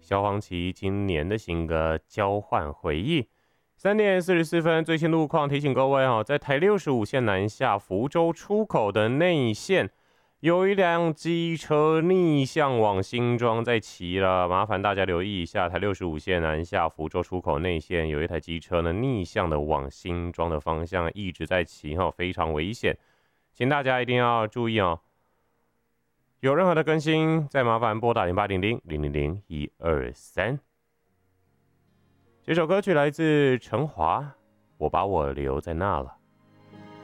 萧煌奇今年的新歌《交换回忆》。3:44，最新路况提醒各位哦，在台65线南下福州出口的内线，有一辆机车逆向往新庄在骑了，麻烦大家留意一下，台65线南下福州出口内线有一台机车呢逆向的往新庄的方向一直在骑哈，非常危险，请大家一定要注意哦。有任何的更新，再麻烦拨打0800-000-123。这首歌曲来自陈华，我把我留在那了。